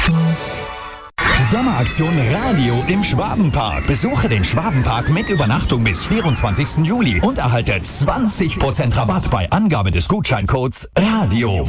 Sommeraktion Radio im Schwabenpark. Besuche den Schwabenpark mit Übernachtung bis 24. Juli und erhalte 20% Rabatt bei Angabe des Gutscheincodes RADIO.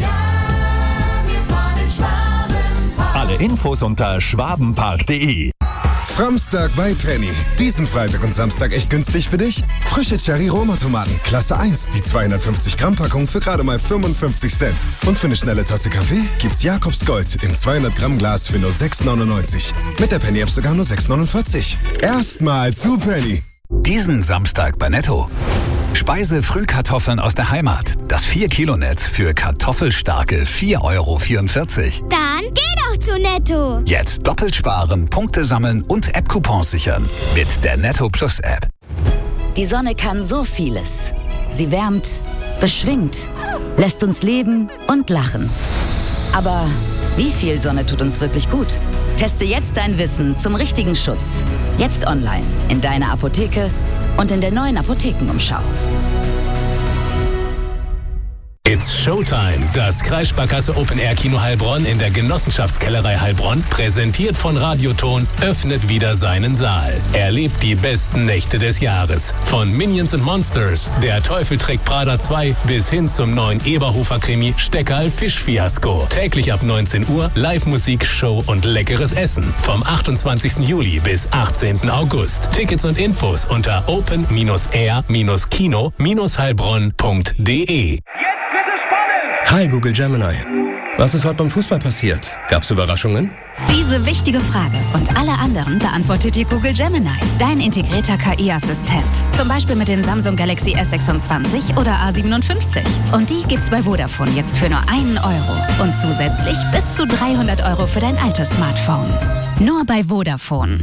Alle Infos unter schwabenpark.de. Framstag bei Penny. Diesen Freitag und Samstag echt günstig für dich? Frische Cherry-Roma-Tomaten, Klasse 1, die 250-Gramm-Packung für gerade mal 55 Cent. Und für eine schnelle Tasse Kaffee gibt's Jakobs Gold im 200-Gramm-Glas für nur 6,99. Mit der Penny-App sogar nur 6,49. Erstmal zu Penny. Diesen Samstag bei Netto. Speise-Frühkartoffeln aus der Heimat. Das 4-Kilo-Netz für kartoffelstarke 4,44 €. Dann geh doch zu Netto. Jetzt doppelt sparen, Punkte sammeln und App-Coupons sichern. Mit der Netto Plus App. Die Sonne kann so vieles. Sie wärmt, beschwingt, lässt uns leben und lachen. Aber wie viel Sonne tut uns wirklich gut? Teste jetzt dein Wissen zum richtigen Schutz. Jetzt online, in deiner Apotheke und in der neuen Apothekenumschau. It's Showtime. Das Kreissparkasse Open Air Kino Heilbronn in der Genossenschaftskellerei Heilbronn, präsentiert von Radioton, öffnet wieder seinen Saal. Erlebt die besten Nächte des Jahres. Von Minions & Monsters, Der Teufel trägt Prada 2 bis hin zum neuen Eberhofer-Krimi Steckerl Fischfiasko. Täglich ab 19 Uhr Live-Musik, Show und leckeres Essen. Vom 28. Juli bis 18. August. Tickets und Infos unter open-air-kino-heilbronn.de. Hi Google Gemini. Was ist heute beim Fußball passiert? Gab's Überraschungen? Diese wichtige Frage und alle anderen beantwortet dir Google Gemini, dein integrierter KI-Assistent. Zum Beispiel mit dem Samsung Galaxy S26 oder A57. Und die gibt's bei Vodafone jetzt für nur 1 € und zusätzlich bis zu 300 € für dein altes Smartphone. Nur bei Vodafone.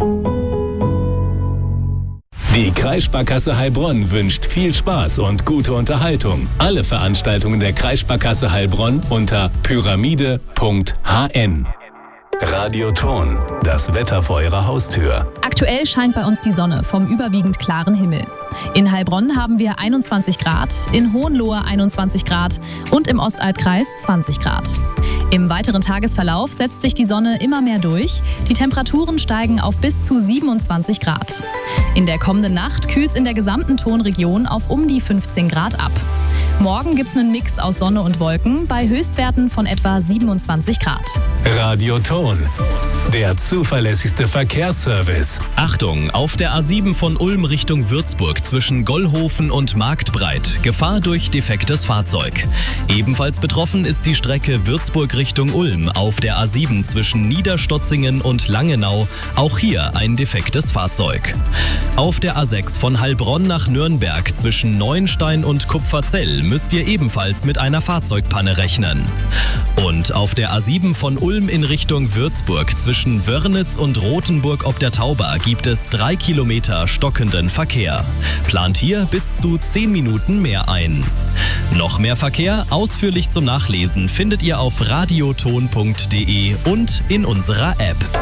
Die Kreissparkasse Heilbronn wünscht viel Spaß und gute Unterhaltung. Alle Veranstaltungen der Kreissparkasse Heilbronn unter pyramide.hn. Radioton, das Wetter vor Ihrer Haustür. Aktuell scheint bei uns die Sonne vom überwiegend klaren Himmel. In Heilbronn haben wir 21 Grad, in Hohenlohe 21 Grad und im Ostalbkreis 20 Grad. Im weiteren Tagesverlauf setzt sich die Sonne immer mehr durch. Die Temperaturen steigen auf bis zu 27 Grad. In der kommenden Nacht kühlt es in der gesamten Tonregion auf um die 15 Grad ab. Morgen gibt es einen Mix aus Sonne und Wolken bei Höchstwerten von etwa 27 Grad. Radioton, der zuverlässigste Verkehrsservice. Achtung, auf der A7 von Ulm Richtung Würzburg zwischen Gollhofen und Marktbreit. Gefahr durch defektes Fahrzeug. Ebenfalls betroffen ist die Strecke Würzburg Richtung Ulm auf der A7 zwischen Niederstotzingen und Langenau. Auch hier ein defektes Fahrzeug. Auf der A6 von Heilbronn nach Nürnberg zwischen Neuenstein und Kupferzell müsst ihr ebenfalls mit einer Fahrzeugpanne rechnen. Und auf der A7 von Ulm in Richtung Würzburg zwischen Wörnitz und Rothenburg ob der Tauber gibt es 3 Kilometer stockenden Verkehr. Plant hier bis zu 10 Minuten mehr ein. Noch mehr Verkehr, ausführlich zum Nachlesen, findet ihr auf radioton.de und in unserer App.